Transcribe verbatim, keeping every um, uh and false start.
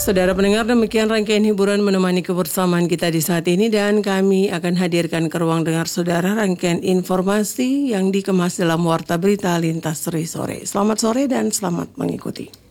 Saudara pendengar, demikian rangkaian hiburan menemani kebersamaan kita di saat ini dan kami akan hadirkan ke ruang dengar saudara rangkaian informasi yang dikemas dalam Warta Berita Lintas Sore. Selamat sore dan selamat mengikuti.